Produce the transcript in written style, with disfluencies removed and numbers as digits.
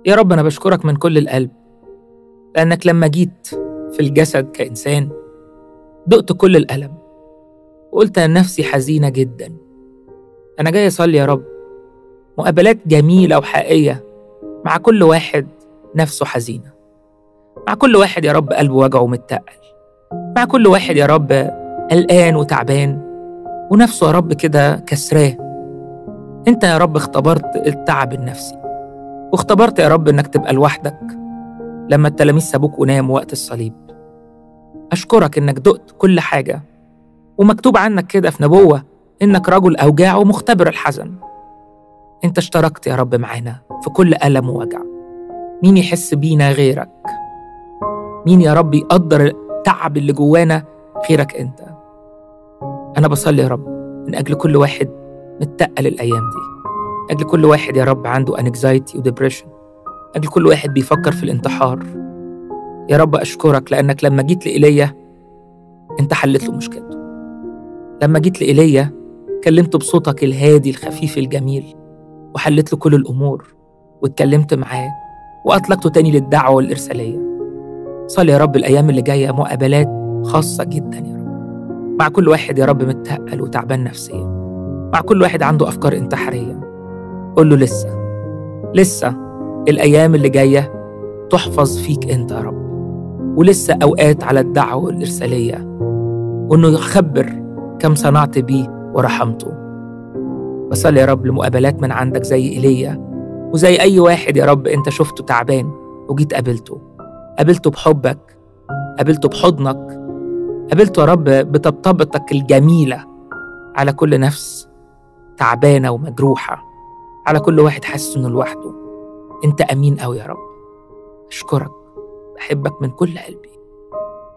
يا رب أنا بشكرك من كل القلب، لأنك لما جيت في الجسد كإنسان دقت كل الألم وقلت أن نفسي حزينة جدا. أنا جاي أصلي يا رب مقابلات جميلة وحقيقية مع كل واحد نفسه حزينة، مع كل واحد يا رب قلبه وجعه ومتقل، مع كل واحد يا رب قلقان وتعبان ونفسه يا رب كده كسراه. أنت يا رب اختبرت التعب النفسي، واختبرت يا رب إنك تبقى لوحدك لما التلاميذ سابوك وناموا وقت الصليب. أشكرك إنك دقت كل حاجة، ومكتوب عنك كده في نبوة إنك رجل أوجاع ومختبر الحزن. أنت اشتركت يا رب معانا في كل ألم ووجع. مين يحس بينا غيرك؟ مين يا رب يقدر التعب اللي جوانا غيرك أنت؟ أنا بصلي يا رب من أجل كل واحد متقل الأيام دي، أجل كل واحد يا رب عنده anxiety وديبريشن، أجل كل واحد بيفكر في الانتحار. يا رب أشكرك لأنك لما جيت لإيليا أنت حلت له مشكلته. لما جيت لإيليا كلمته بصوتك الهادي الخفيف الجميل وحلت له كل الأمور، واتكلمت معاه وأطلقته تاني للدعوة والإرسالية. صلي يا رب الأيام اللي جاية مقابلات خاصة جدا يا رب مع كل واحد يا رب متقل وتعبان نفسيا، مع كل واحد عنده أفكار انتحارية. قول له لسه الأيام اللي جاية تحفظ فيك أنت يا رب، ولسه أوقات على الدعوة والإرسالية، وإنه يخبر كم صنعت بيه ورحمته. بصلي يا رب لمقابلات من عندك زي إيليا وزي أي واحد يا رب أنت شفته تعبان وجيت قابلته بحبك، قابلته بحضنك، قابلته يا رب بطبطبتك الجميلة على كل نفس تعبانة ومجروحة، على كل واحد حاسس إنه لوحده. أنت أمين أوي يا رب. أشكرك، بحبك من كل قلبي.